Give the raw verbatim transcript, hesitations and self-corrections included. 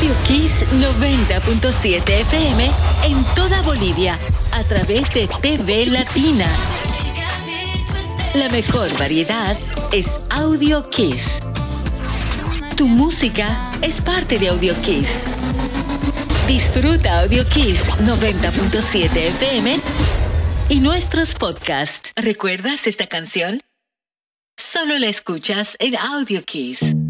Audio Kiss noventa punto siete F M en toda Bolivia a través de T V Latina. La mejor variedad es Audio Kiss. Tu música es parte de Audio Kiss. Disfruta Audio Kiss noventa punto siete F M y nuestros podcasts. ¿Recuerdas esta canción? Solo la escuchas en Audio Kiss.